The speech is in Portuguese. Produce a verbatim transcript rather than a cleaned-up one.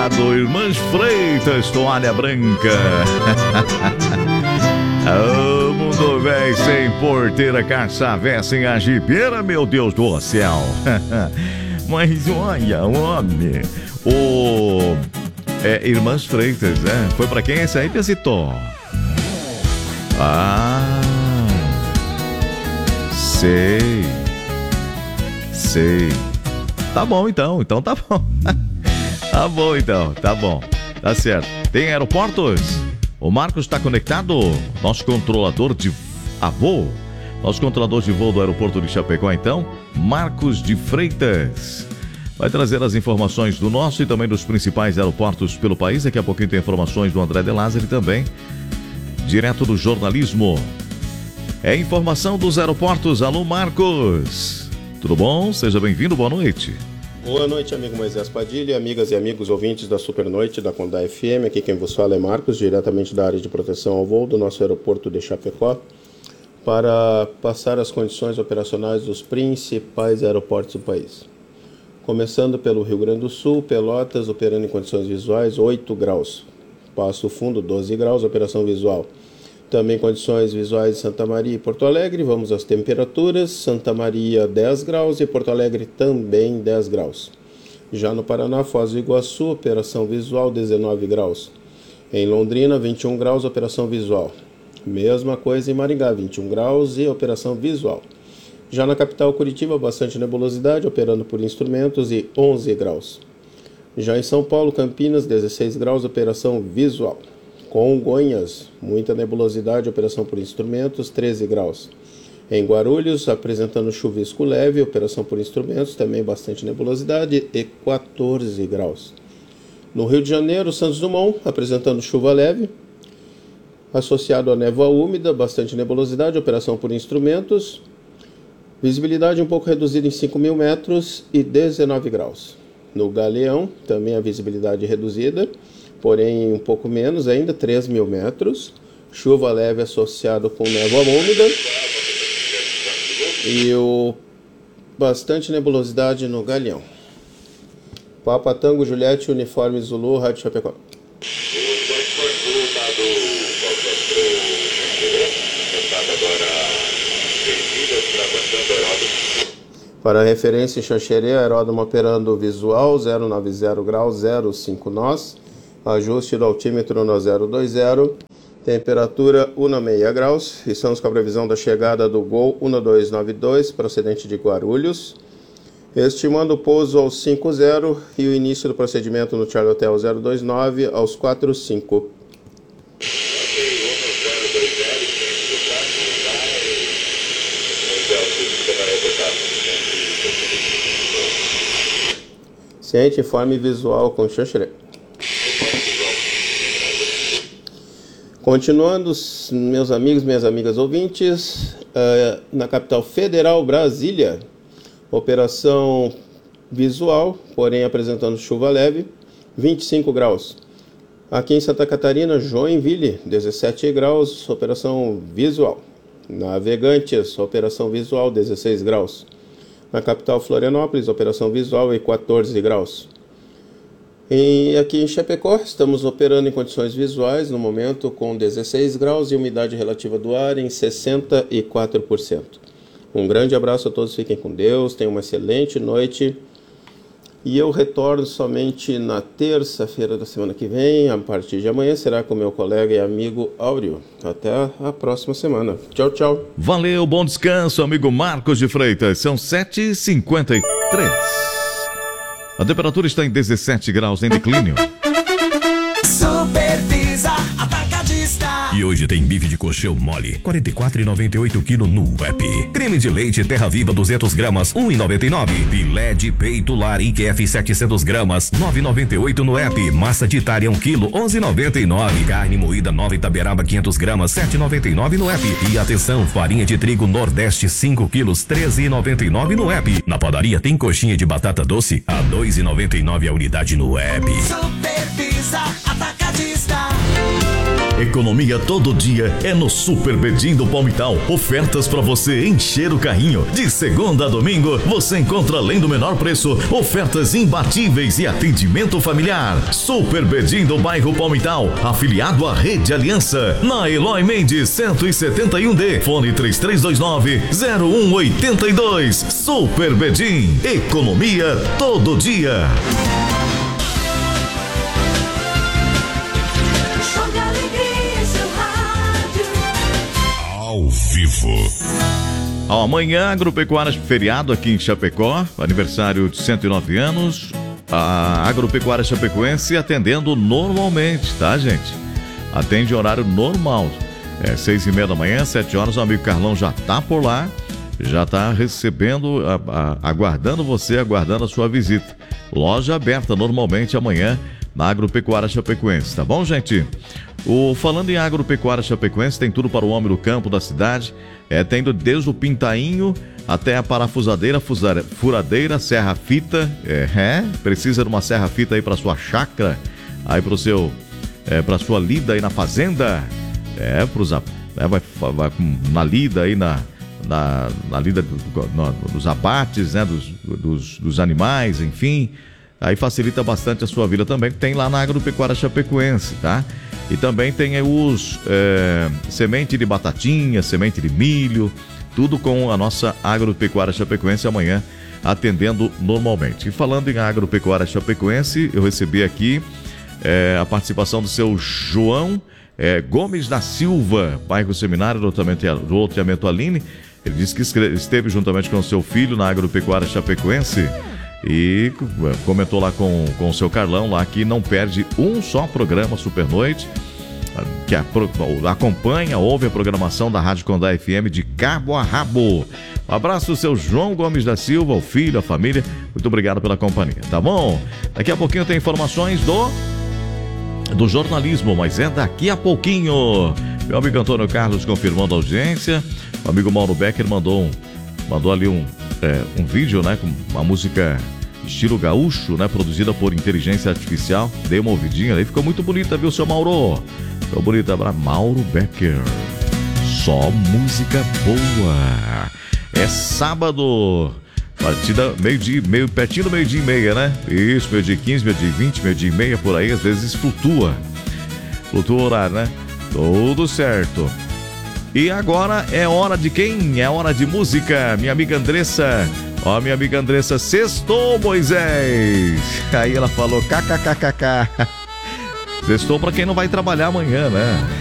Do Irmãs Freitas, toalha branca. O mundo vem sem porteira, caçavessa em agibeira, meu Deus do céu. Mas olha, homem, o é, Irmãs Freitas, né? Foi pra quem esse aí, Piazito? Ah, sei, sei. Tá bom então, então tá bom. Tá bom então, tá bom, tá certo. Tem aeroportos? O Marcos está conectado, nosso controlador de avô, nosso controlador de voo do aeroporto de Chapecó, então, Marcos de Freitas. Vai trazer as informações do nosso e também dos principais aeroportos pelo país. Daqui a pouquinho tem informações do André de Lázari também, direto do jornalismo. É informação dos aeroportos. Alô, Marcos. Tudo bom? Seja bem-vindo, boa noite. Boa noite, amigo Moisés Padilha, amigas e amigos ouvintes da Super Noite da Condá F M. Aqui quem vos fala é Marcos, diretamente da área de proteção ao voo do nosso aeroporto de Chapecó, para passar as condições operacionais dos principais aeroportos do país. Começando pelo Rio Grande do Sul, Pelotas, operando em condições visuais, oito graus. Passo Fundo, doze graus, operação visual. Também condições visuais de Santa Maria e Porto Alegre. Vamos às temperaturas. Santa Maria, dez graus e Porto Alegre também dez graus. Já no Paraná, Foz do Iguaçu, operação visual, dezenove graus. Em Londrina, vinte e um graus, operação visual. Mesma coisa em Maringá, vinte e um graus e operação visual. Já na capital Curitiba, bastante nebulosidade, operando por instrumentos e onze graus. Já em São Paulo, Campinas, dezesseis graus, operação visual. Congonhas, muita nebulosidade, operação por instrumentos, treze graus. Em Guarulhos, apresentando chuvisco leve, operação por instrumentos, também bastante nebulosidade, e quatorze graus. No Rio de Janeiro, Santos Dumont, apresentando chuva leve, associado a névoa úmida, bastante nebulosidade, operação por instrumentos, visibilidade um pouco reduzida em cinco mil metros e dezenove graus. No Galeão, também a visibilidade reduzida, porém um pouco menos ainda, três mil metros, chuva leve associado com névoa úmida e o bastante nebulosidade no Galeão. Papa Tango Juliette, Uniforme Zulu, Rádio Chapecó. Para referência em Xanxerê, aeródromo operando visual, zero nove zero graus, zero cinco nós. Ajuste do altímetro no zero dois zero, temperatura dezesseis graus. Estamos com a previsão da chegada do Gol um dois nove dois, procedente de Guarulhos, estimando o pouso aos cinco zero e o início do procedimento no Charlie Hotel zero dois nove aos quatro cinco. Ciente, informe visual com Xanxerê. Continuando, meus amigos, minhas amigas ouvintes, uh, na capital federal, Brasília, operação visual, porém apresentando chuva leve, vinte e cinco graus. Aqui em Santa Catarina, Joinville, dezessete graus, operação visual. Navegantes, operação visual, dezesseis graus. Na capital Florianópolis, operação visual e quatorze graus. E aqui em Chapecó, estamos operando em condições visuais, no momento com dezesseis graus e umidade relativa do ar em sessenta e quatro por cento. Um grande abraço a todos, fiquem com Deus, tenham uma excelente noite. E eu retorno somente na terça-feira da semana que vem, a partir de amanhã será com meu colega e amigo Áureo. Até a próxima semana. Tchau, tchau. Valeu, bom descanso, amigo Marcos de Freitas. São sete e cinquenta e três. A temperatura está em dezessete graus em declínio. Supervisa Atacadista. E hoje tem bife de coxão mole, quarenta e quatro reais e noventa e oito quilo no app. Creme de leite Terra Viva duzentos gramas, um real e noventa e nove. Filé de peito lar I Q F setecentos gramas, nove reais e noventa e oito no app. Massa de Itália um quilo, onze reais e noventa e nove. Carne moída Nova Itaberaba quinhentos gramas, sete reais e noventa e nove no app. E atenção, farinha de trigo Nordeste cinco quilos, treze reais e noventa e nove no app. Na padaria tem coxinha de batata doce a dois reais e noventa e nove a unidade no app. Supervisa Atacadista. Economia todo dia é no Super Bedim do Palmital. Ofertas para você encher o carrinho. De segunda a domingo, você encontra, além do menor preço, ofertas imbatíveis e atendimento familiar. Super Bedim do bairro Palmital, afiliado à Rede Aliança, na Eloy Mendes cento e setenta e um D, fone três três dois nove, zero um oito dois. Super Bedim, economia todo dia. Ao vivo. Ó, amanhã, agropecuária feriado aqui em Chapecó, aniversário de cento e nove anos. A agropecuária chapecoense atendendo normalmente, tá, gente? Atende horário normal. É seis e meia da manhã, sete horas, o amigo Carlão já tá por lá, já tá recebendo, a, a, aguardando você, aguardando a sua visita. Loja aberta normalmente amanhã na agropecuária chapecoense, tá bom, gente? O, falando em agropecuária chapecoense, tem tudo para o homem do campo da cidade, é, tendo desde o pintainho até a parafusadeira, fusare, furadeira, serra-fita, é, é, precisa de uma serra-fita aí para sua chácara, aí para o seu, é, para sua lida aí na fazenda, é, pros, é, vai, vai na lida aí na, na, na lida do, no, dos abates, né, dos, dos, dos animais, enfim, aí facilita bastante a sua vida também, que tem lá na agropecuária chapecoense, tá? E também tem os é, semente de batatinha, semente de milho, tudo com a nossa agropecuária chapecoense amanhã atendendo normalmente. E falando em agropecuária chapecoense, eu recebi aqui é, a participação do seu João é, Gomes da Silva, bairro Seminário do loteamento Aline. Ele disse que esteve juntamente com o seu filho na agropecuária chapecoense e comentou lá com, com o seu Carlão lá que não perde um só programa Supernoite, que a, acompanha, ouve a programação da Rádio Condá F M de cabo a rabo. Um abraço, seu João Gomes da Silva, o filho, a família, muito obrigado pela companhia, tá bom? Daqui a pouquinho tem informações do do jornalismo, mas é daqui a pouquinho. Meu amigo Antônio Carlos confirmando a audiência, o amigo Mauro Becker mandou um, mandou ali um É, um vídeo, né, com uma música estilo gaúcho, né, produzida por inteligência artificial. Dei uma ouvidinha aí, ficou muito bonita, viu, seu Mauro? Ficou bonita para Mauro Becker. Só música boa. É sábado, partida meio-dia, meio, pertinho do meio-dia e meia, né? Isso, meio-dia e quinze, meio-dia e vinte, meio-dia e meia, por aí, às vezes flutua. Flutua o horário, né? Tudo certo. E agora é hora de quem? É hora de música, minha amiga Andressa. Ó, minha amiga Andressa, sextou, Moisés. Aí ela falou, kkkk. Sextou pra quem não vai trabalhar amanhã, né?